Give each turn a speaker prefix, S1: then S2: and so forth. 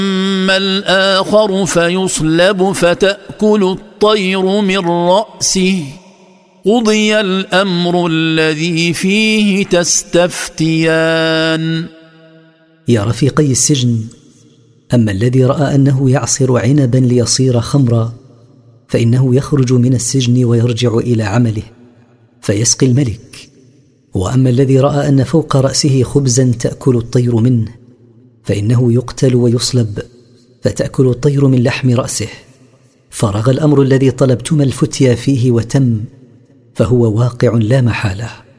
S1: أما الآخر فيصلب فتأكل الطير من رأسه قضي الأمر الذي فيه تستفتيان.
S2: يا رفيقي السجن، أما الذي رأى أنه يعصر عنبا ليصير خمرا فإنه يخرج من السجن ويرجع إلى عمله فيسقي الملك، وأما الذي رأى أن فوق رأسه خبزا تأكل الطير منه فإنه يقتل ويصلب فتأكل الطير من لحم رأسه. فرغ الأمر الذي طلبتما الفتيا فيه وتم، فهو واقع لا محالة.